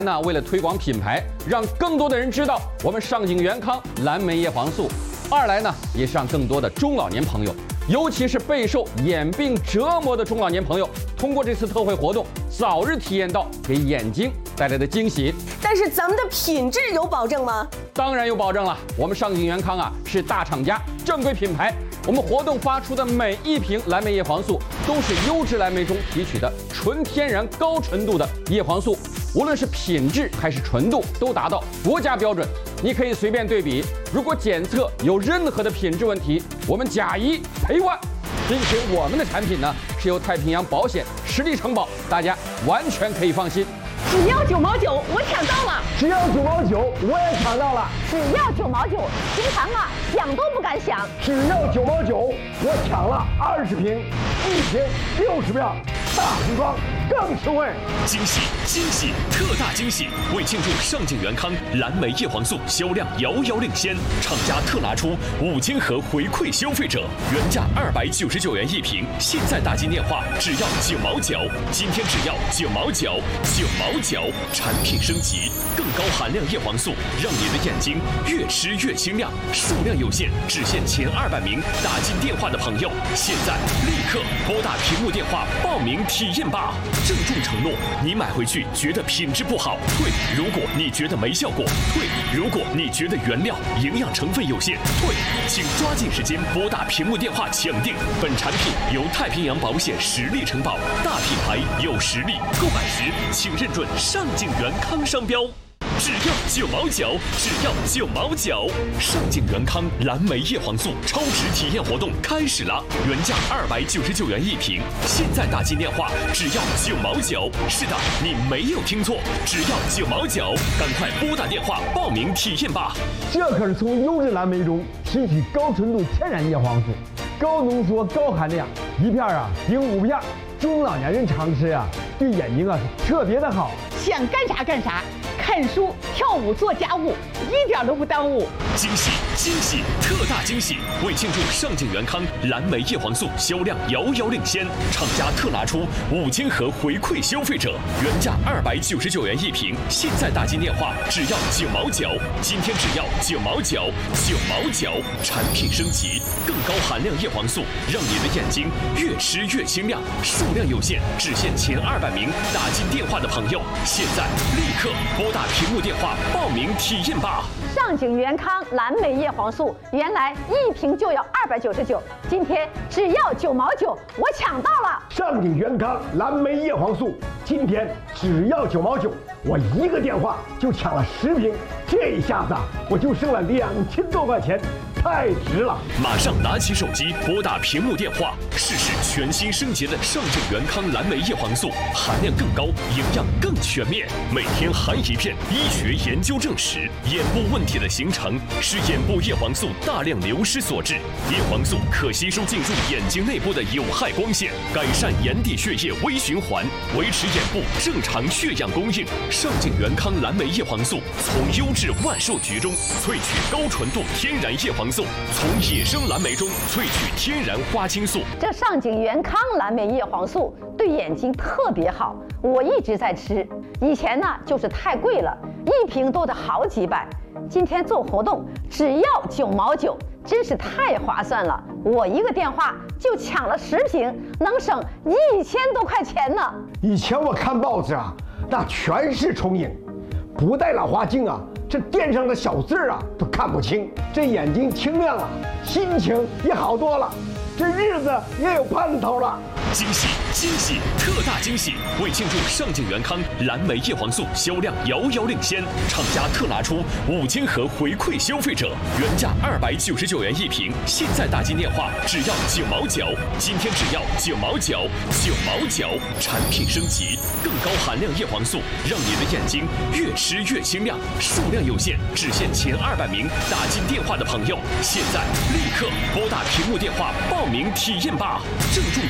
那为了推广品牌，让更多的人知道我们上景元康蓝莓叶黄素；二来呢，也是让更多的中老年朋友，尤其是备受眼病折磨的中老年朋友，通过这次特惠活动，早日体验到给眼睛带来的惊喜。 但是咱们的品质有保证吗？ 当然有保证了，我们上景元康啊是大厂家、正规品牌。我们活动发出的每一瓶蓝莓叶黄素都是优质蓝莓中提取的纯天然高纯度的叶黄素，无论是品质还是纯度都达到国家标准。你可以随便对比，如果检测有任何的品质问题，我们假一赔万。并且我们的产品呢是由太平洋保险实力承保，大家完全可以放心。 只要9毛9，我抢到了！ 只要9毛9，我也抢到了！ 只要9毛9，平常啊想都不敢想。 只要9毛9，我抢了20瓶，1瓶60秒，大瓶装更实惠！ 惊喜惊喜特大惊喜！为庆祝上景元康蓝莓叶黄素销量遥遥领先，厂家特拿出5000盒回馈消费者，原价299元1瓶，现在打进电话只要9毛9，今天只要9毛9，9毛9，产品升级，更高含量叶黄素，让你的眼睛越吃越清亮。数量有限，只限前200名打进电话的朋友，现在立刻拨打屏幕电话报名体验吧！郑重承诺，你买回去觉得品质不好退；如果你觉得没效果退；如果你觉得原料营养成分有限退。请抓紧时间拨打屏幕电话抢订。本产品由太平洋保险实力承保，大品牌有实力，购买时请认准上景元康商标。只要9毛9，只要9毛9！上景元康蓝莓叶黄素超值体验活动开始了，原价299元1瓶，现在打进电话只要9毛9。是的，你没有听错，只要9毛9，赶快拨打电话报名体验吧！ 这可是从优质蓝莓中提取高纯度天然叶黄素，高浓缩高含量，一片啊顶5片，中老年人常吃啊，对眼睛啊是特别的好。 想干啥干啥，看书、跳舞、做家务，一点都不耽误。 惊喜惊喜特大惊喜！为庆祝上景元康蓝莓叶黄素销量遥遥领先，厂家特拿出5000盒回馈消费者，原价299元1瓶，现在打进电话只要9毛9，今天只要9毛9，9毛9，产品升级，更高含量叶黄素，让你的眼睛越吃越清亮。数量有限，只限前200名打进电话的朋友，现在立刻拨打屏幕电话报名体验吧！ 上景元康蓝莓叶黄素原来1瓶就要299，今天只要9毛9，我抢到了！ 上景元康蓝莓叶黄素今天只要9毛9，我一个电话就抢了10瓶，这一下子我就剩了2000多块钱。太值了！ 马上拿起手机拨打屏幕电话，试试全新升级的上景元康蓝莓叶黄素，含量更高，营养更全面，每天含1片。医学研究证实，眼部问题的形成是眼部叶黄素大量流失所致。叶黄素可吸收进入眼睛内部的有害光线，改善眼底血液微循环，维持眼部正常血氧供应。上景元康蓝莓叶黄素从优质万寿菊中萃取高纯度天然叶黄素，从野生蓝莓中萃取天然花青素。 这上景元康蓝莓叶黄素对眼睛特别好，我一直在吃。以前呢就是太贵了，1瓶都得好几百。今天做活动只要9毛9，真是太划算了。我一个电话就抢了10瓶，能省1000多块钱呢。 以前我看报纸啊，那全是重影，不戴老花镜啊，这垫上的小字啊都看不清，这眼睛清亮了，心情也好多了，这日子也有盼头了。 惊喜惊喜特大惊喜！为庆祝上景元康蓝莓叶黄素销量遥遥领先，厂家特拿出5000盒回馈消费者，原价299元1瓶，现在打进电话只要9毛9，今天只要9毛9，9毛9，产品升级，更高含量叶黄素，让你的眼睛越吃越清亮。数量有限，只限前200名打进电话的朋友，现在立刻拨打屏幕电话报名体验吧！郑重承诺，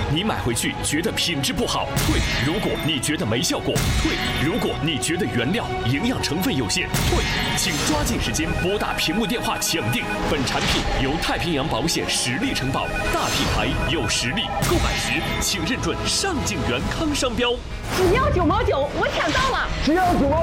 你买回去觉得品质不好，退；如果你觉得没效果，退；如果你觉得原料、营养成分有限，退。请抓紧时间拨打屏幕电话抢订。本产品由太平洋保险实力承保，大品牌有实力，购买时请认准上镜元康商标。 只要9毛9，我抢到了！ 只要9毛。